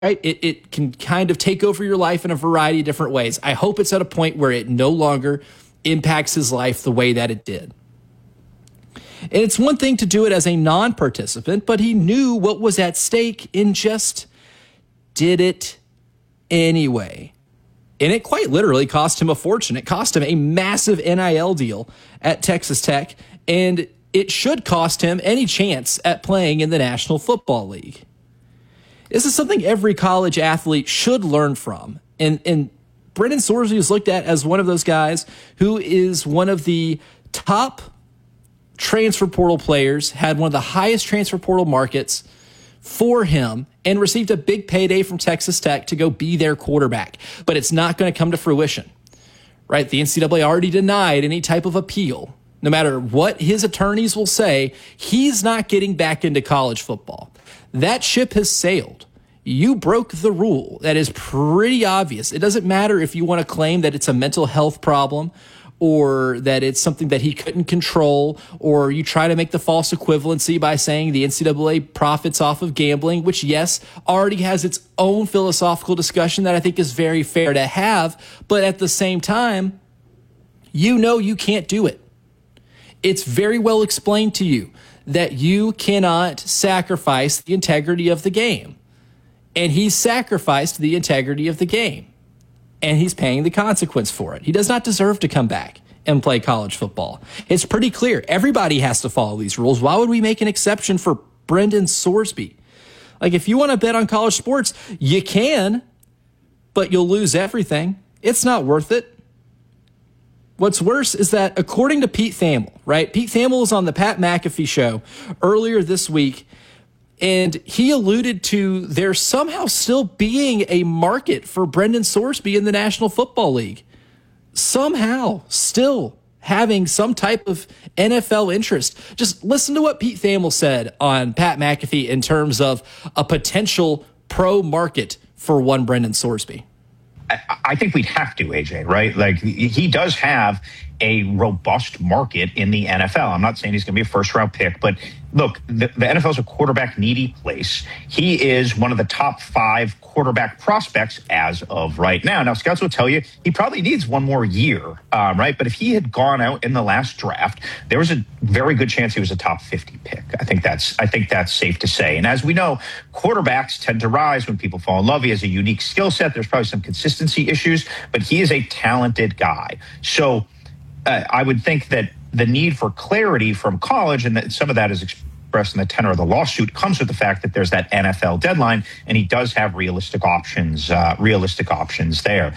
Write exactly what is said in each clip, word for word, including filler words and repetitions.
right? It, it can kind of take over your life in a variety of different ways. I hope it's at a point where it no longer impacts his life the way that it did. And it's one thing to do it as a non-participant, but he knew what was at stake and just did it anyway. And it quite literally cost him a fortune. It cost him a massive N I L deal at Texas Tech, and it should cost him any chance at playing in the National Football League. This is something every college athlete should learn from. And, and Brendan Sorsby is looked at as one of those guys who is one of the top transfer portal players, had one of the highest transfer portal markets for him, and received a big payday from Texas Tech to go be their quarterback. But it's not going to come to fruition, right? The N C double A already denied any type of appeal. No matter what his attorneys will say, he's not getting back into college football. That ship has sailed. You broke the rule. That is pretty obvious. It doesn't matter if you want to claim that it's a mental health problem or that it's something that he couldn't control, or you try to make the false equivalency by saying the N C double A profits off of gambling, which, yes, already has its own philosophical discussion that I think is very fair to have, but at the same time, you know you can't do it. It's very well explained to you that you cannot sacrifice the integrity of the game. And he sacrificed the integrity of the game. And he's paying the consequence for it. He does not deserve to come back and play college football. It's pretty clear. Everybody has to follow these rules. Why would we make an exception for Brendan Sorsby? Like, if you want to bet on college sports, you can, but you'll lose everything. It's not worth it. What's worse is that, according to Pete Thamel, right? Pete Thamel was on the Pat McAfee show earlier this week, and he alluded to there somehow still being a market for Brendan Sorsby in the National Football League. Somehow still having some type of N F L interest. Just listen to what Pete Thamel said on Pat McAfee in terms of a potential pro market for one Brendan Sorsby. I think we'd have to, A J, right? Like, he does have a robust market in the N F L. I'm not saying he's going to be a first round pick, but look, the, the N F L is a quarterback needy place. He is one of the top five quarterback prospects as of right now. Now, scouts will tell you he probably needs one more year, um, right? But if he had gone out in the last draft, there was a very good chance he was a top fifty pick. I think that's I think that's safe to say. And as we know, quarterbacks tend to rise when people fall in love. He has a unique skill set. There's probably some consistency issues, but he is a talented guy. So uh, I would think that the need for clarity from college, and that some of that is expressed in the tenor of the lawsuit, comes with the fact that there's that N F L deadline, and he does have realistic options, uh, realistic options there.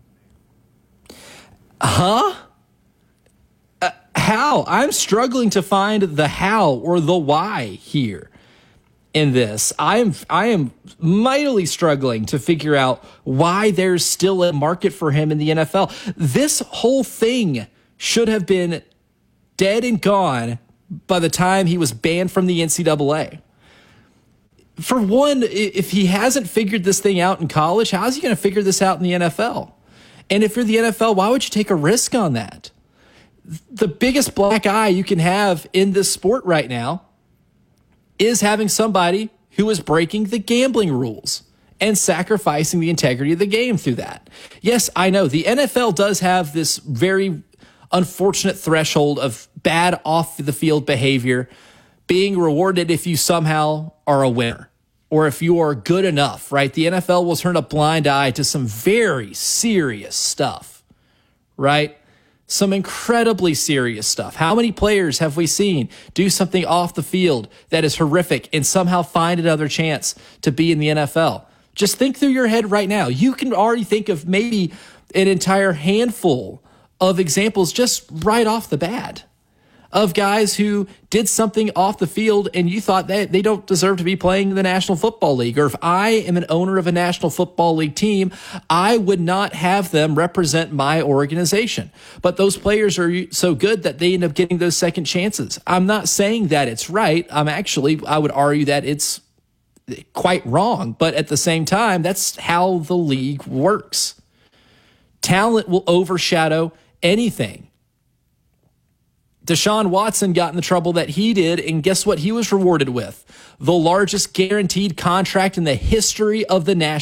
Huh? Uh, how? I'm struggling to find the how or the why here in this. I am I am mightily struggling to figure out why there's still a market for him in the N F L. This whole thing should have been dead and gone by the time he was banned from the N C double A. For one, if he hasn't figured this thing out in college, how is he going to figure this out in the N F L? And if you're the N F L, why would you take a risk on that? The biggest black eye you can have in this sport right now is having somebody who is breaking the gambling rules and sacrificing the integrity of the game through that. Yes, I know the N F L does have this very unfortunate threshold of bad off the field behavior being rewarded if you somehow are a winner or if you are good enough, right? The N F L will turn a blind eye to some very serious stuff, right? Some incredibly serious stuff. How many players have we seen do something off the field that is horrific and somehow find another chance to be in the N F L? Just think through your head right now. You can already think of maybe an entire handful of examples just right off the bat of guys who did something off the field and you thought that they don't deserve to be playing in the National Football League. Or if I am an owner of a National Football League team, I would not have them represent my organization. But those players are so good that they end up getting those second chances. I'm not saying that it's right. I'm actually, I would argue that it's quite wrong. But at the same time, that's how the league works. Talent will overshadow anything. Deshaun Watson got in the trouble that he did, and guess what he was rewarded with? The largest guaranteed contract in the history of the National